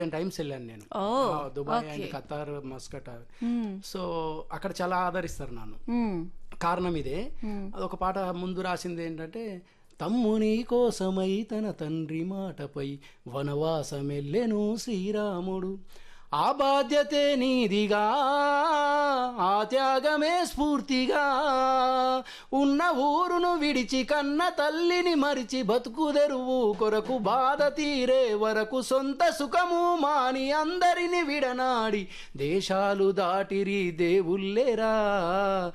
Times వెళ్ళాను నేను. ఓహ్! Dubai okay. And Qatar, Muscat. హ్మ్. సో అక్కడ చాలా ఆదరిస్తారు నన్ను. హ్మ్. కారణం ఇదే. హ్మ్. అదొక పాట ముందు రాసింది ఏంటంటే, తమ్ముని కోసమై తన తండ్రి మాటపై వనవాసమెల్లెను శ్రీరాముడు, ఆ బాధ్యతే నీదిగా, ఆ త్యాగమే స్ఫూర్తిగా, ఉన్న ఊరును విడిచి కన్న తల్లిని మరిచి బతుకుదెరువు కొరకు బాధ తీరే వరకు సొంత సుఖము మాని అందరిని విడనాడి దేశాలు దాటిరి దేవుళ్ళేరా,